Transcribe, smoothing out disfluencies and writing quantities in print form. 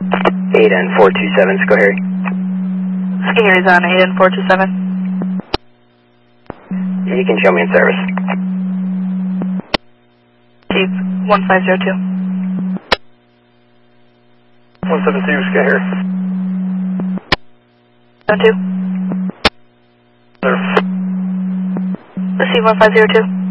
8N427, Sco Harry. Ski Harry's on 8N427. You can show me in service. Chief 1502. 172, Sco Harry. 72. Receive 1502.